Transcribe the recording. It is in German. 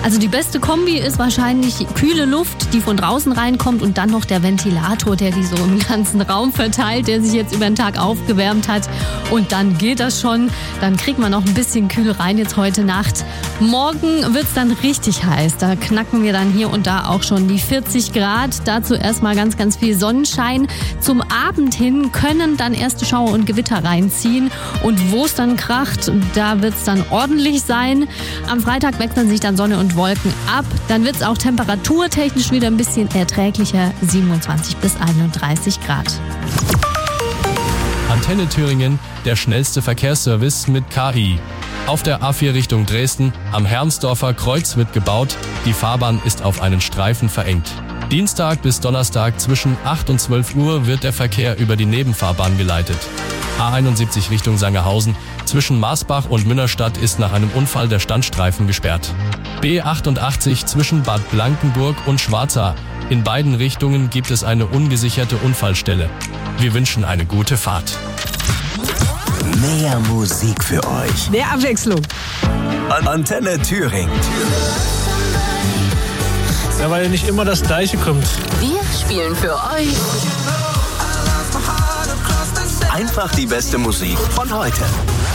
Also die beste Kombi ist wahrscheinlich kühle Luft, die von draußen reinkommt und dann noch der Ventilator, der die so im ganzen Raum verteilt, der sich jetzt über den Tag aufgewärmt hat. Und dann geht das schon. Dann kriegt man noch ein bisschen kühl rein jetzt heute Nacht. Morgen wird's dann richtig heiß. Da knacken wir dann hier und da auch schon die 40 Grad. Dazu erstmal ganz, ganz viel Sonnenschein. Zum Abend hin können dann erste Schauer und Gewitter reinziehen. Und wo es dann kracht, da wird's dann ordentlich sein. Am Freitag wechseln sich dann Sonne und Wolken ab. Dann wird's auch temperaturtechnisch wieder ein bisschen erträglicher. 27 bis 31 Grad. Antenne Thüringen, der schnellste Verkehrsservice mit KI. Auf der A4 Richtung Dresden, am Hermsdorfer Kreuz wird gebaut. Die Fahrbahn ist auf einen Streifen verengt. Dienstag bis Donnerstag zwischen 8 und 12 Uhr wird der Verkehr über die Nebenfahrbahn geleitet. A71 Richtung Sangerhausen, zwischen Marsbach und Münnerstadt ist nach einem Unfall der Standstreifen gesperrt. B88 zwischen Bad Blankenburg und Schwarza. In beiden Richtungen gibt es eine ungesicherte Unfallstelle. Wir wünschen eine gute Fahrt. Mehr Musik für euch. Mehr Abwechslung. Antenne Thüringen. Ja, weil ja nicht immer das Gleiche kommt. Wir spielen für euch Einfach die beste Musik von heute.